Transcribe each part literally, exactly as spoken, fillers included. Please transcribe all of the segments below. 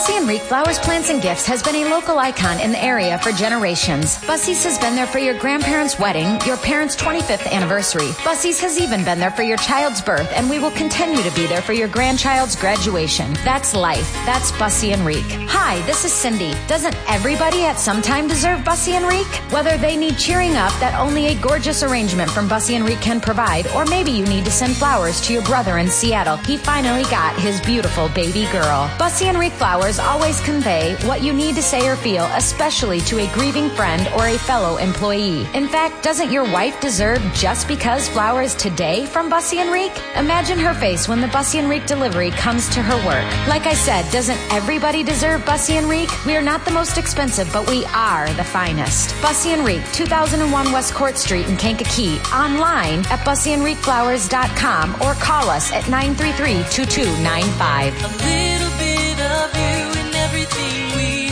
Bussey and Reek Flowers, Plants, and Gifts has been a local icon in the area for generations. Bussey's has been there for your grandparents' wedding, your parents' twenty-fifth anniversary. Bussey's has even been there for your child's birth, and we will continue to be there for your grandchild's graduation. That's life. That's Bussey and Reek. Hi, this is Cindy. Doesn't everybody at some time deserve Bussey and Reek? Whether they need cheering up that only a gorgeous arrangement from Bussey and Reek can provide, or maybe you need to send flowers to your brother in Seattle. He finally got his beautiful baby girl. Bussey and Reek Flowers always convey what you need to say or feel, especially to a grieving friend or a fellow employee. In fact, doesn't your wife deserve just because flowers today from Bussey and Reek? Imagine her face when the Bussey and Reek delivery comes to her work. Like I said, doesn't everybody deserve Bussey and Reek? We are not the most expensive, but we are the finest. Bussey and Reek, two thousand one West Court Street in Kankakee. Online at bussey and reek flowers dot com or call us at nine three three, two two nine five. A little bit of you in everything we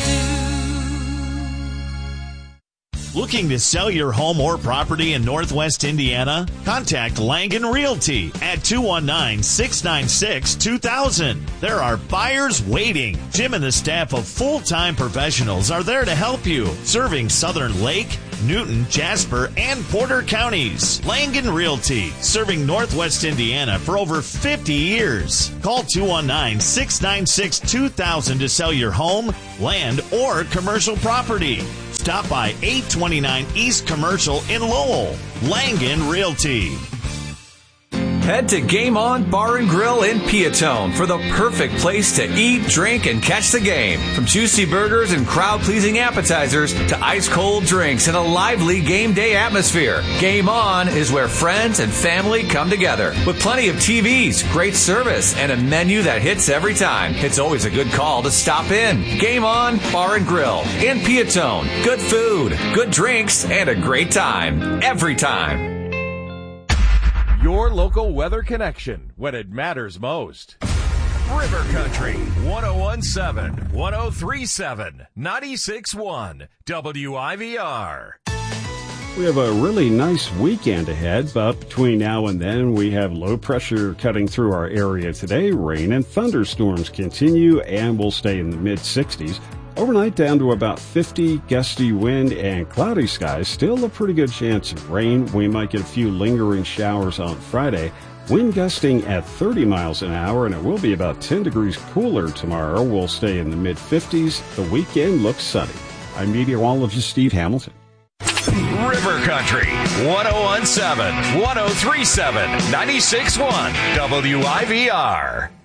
do. Looking to sell your home or property in Northwest Indiana? Contact Langen Realty at two one nine, six nine six, two thousand. There are buyers waiting. Jim and the staff of full-time professionals are there to help you, serving Southern Lake, Newton, Jasper, and Porter counties. Langen Realty, serving Northwest Indiana for over fifty years. Call two one nine, six nine six, two thousand to sell your home, land, or commercial property. Stop by eight twenty-nine East Commercial in Lowell. Langen Realty. Head to Game On Bar and Grill in Peatone for the perfect place to eat, drink, and catch the game. From juicy burgers and crowd-pleasing appetizers to ice-cold drinks and a lively game day atmosphere, Game On is where friends and family come together. With plenty of T Vs, great service, and a menu that hits every time, it's always a good call to stop in. Game On Bar and Grill in Peatone. Good food, good drinks, and a great time. Every time. Your local weather connection when it matters most. River Country, one oh one point seven, one oh three point seven, ninety-six point one, W I V R. We have a really nice weekend ahead, but between now and then we have low pressure cutting through our area today. Rain and thunderstorms continue and will stay in the mid sixties. Overnight down to about fifty, gusty wind and cloudy skies. Still a pretty good chance of rain. We might get a few lingering showers on Friday. Wind gusting at thirty miles an hour, and it will be about ten degrees cooler tomorrow. We'll stay in the mid fifties. The weekend looks sunny. I'm meteorologist Steve Hamilton. River Country, one oh one point seven, one oh three point seven, ninety-six point one, W I V R.